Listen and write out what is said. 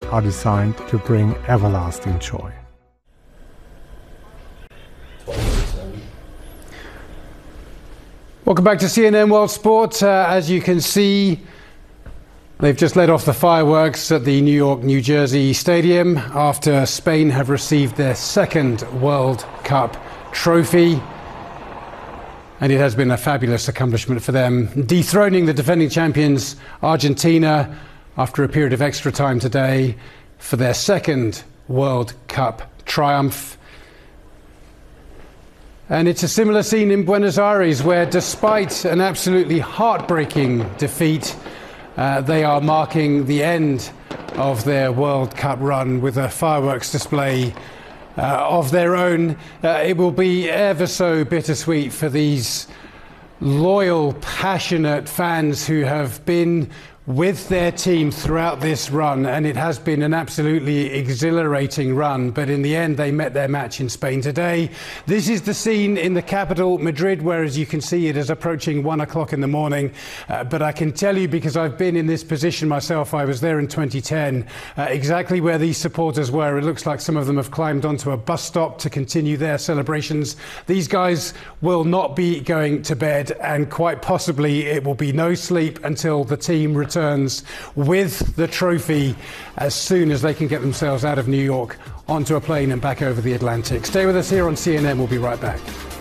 are designed to bring everlasting joy. Welcome back to CNN World Sport. As you can see, they've just let off the fireworks at the New York, New Jersey Stadium after Spain have received their second World Cup trophy. And it has been a fabulous accomplishment for them, dethroning the defending champions Argentina after a period of extra time today for their second World Cup triumph. And it's a similar scene in Buenos Aires, where despite an absolutely heartbreaking defeat, they are marking the end of their World Cup run with a fireworks display of their own. It will be ever so bittersweet for these loyal, passionate fans who have been with their team throughout this run, and it has been an absolutely exhilarating run, but in the end they met their match in Spain today. This is the scene in the capital, Madrid, where, as you can see, it is approaching 1 o'clock in the morning, but I can tell you, because I've been in this position myself, I was there in 2010, exactly where these supporters were. It looks like some of them have climbed onto a bus stop to continue their celebrations. These guys will not be going to bed, and quite possibly it will be no sleep until the team returns with the trophy as soon as they can get themselves out of New York onto a plane and back over the Atlantic. Stay with us here on CNN. We'll be right back.